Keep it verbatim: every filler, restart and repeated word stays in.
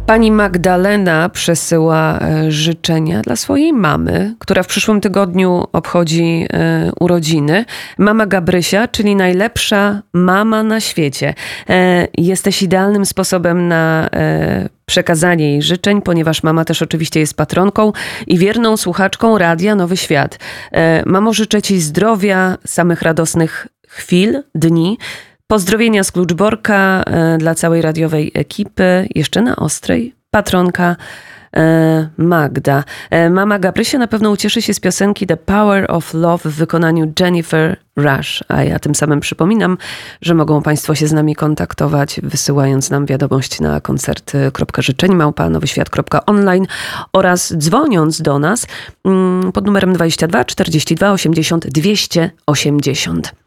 Pani Magdalena przesyła e, życzenia dla swojej mamy, która w przyszłym tygodniu obchodzi e, urodziny. Mama Gabrysia, czyli najlepsza mama na świecie. E, jesteś idealnym sposobem na e, przekazanie jej życzeń, ponieważ mama też oczywiście jest patronką i wierną słuchaczką Radia Nowy Świat. E, mamo, życzę ci zdrowia, samych radosnych chwil, dni. Pozdrowienia z Kluczborka e, dla całej radiowej ekipy. Jeszcze na ostrej patronka e, Magda. E, mama Gabrysia na pewno ucieszy się z piosenki The Power of Love w wykonaniu Jennifer Rush. A ja tym samym przypominam, że mogą Państwo się z nami kontaktować, wysyłając nam wiadomość na koncerty kropka życzeń małpa nowyświat kropka online oraz dzwoniąc do nas mm, pod numerem dwadzieścia dwa czterdzieści dwa osiemdziesiąt dwieście osiemdziesiąt.